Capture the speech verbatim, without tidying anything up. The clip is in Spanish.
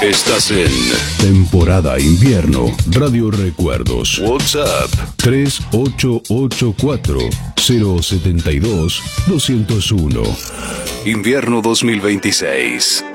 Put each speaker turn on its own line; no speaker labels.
Estás en temporada invierno. Radio Recuerdos. WhatsApp tres ocho ocho cuatro cero siete dos dos cero uno. Invierno dos mil veintiséis.